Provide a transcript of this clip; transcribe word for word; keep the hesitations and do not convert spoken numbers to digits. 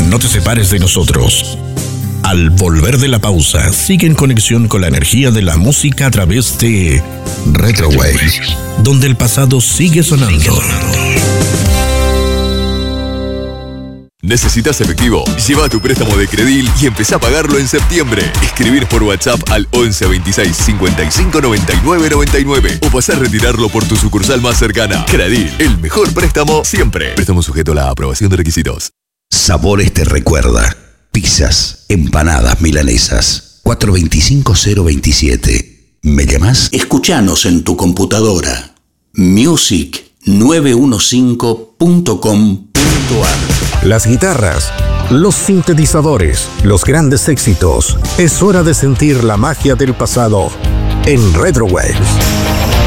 No te separes de nosotros. Al volver de la pausa, sigue en conexión con la energía de la música a través de Retrowaves, donde el pasado sigue sonando. ¿Necesitas efectivo? Lleva tu préstamo de Credil y empezá a pagarlo en septiembre. Escribir por WhatsApp al once veintiséis cincuenta y cinco noventa y nueve noventa y nueve o pasar a retirarlo por tu sucursal más cercana. Credil, el mejor préstamo siempre. Préstamo sujeto a la aprobación de requisitos. Sabores te recuerda. Pizzas, empanadas milanesas. cuatro dos cinco cero dos siete. ¿Me llamás? Escuchanos en tu computadora. music nueve cinco punto com punto ar. Las guitarras, los sintetizadores, los grandes éxitos. Es hora de sentir la magia del pasado en Retrowaves.